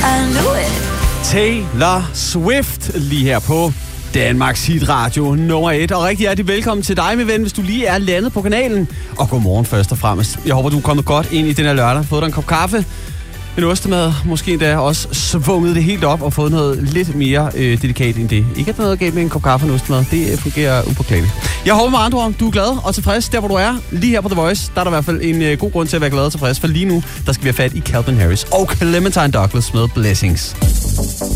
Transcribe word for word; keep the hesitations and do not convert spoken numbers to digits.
I knew it. Taylor Swift lige her på Danmarks Hit Radio nummer et. Og rigtig hjertelig velkommen til dig, min ven, hvis du lige er landet på kanalen. Og godmorgen først og fremmest. Jeg håber, du er kommet godt ind i den her lørdag. Fået dig en kop kaffe, en ostemad, måske endda også svunget det helt op og fået noget lidt mere øh, dedikat end det. Ikke at der er noget galt med en kop kaffe og en ostemad. Det fungerer upåklageligt. Jeg håber med andre ord, du er glad og tilfreds der, hvor du er. Lige her på The Voice, der er der i hvert fald en øh, god grund til at være glad og tilfreds. For lige nu, der skal vi have fat i Calvin Harris og Clementine Douglas med Blessings.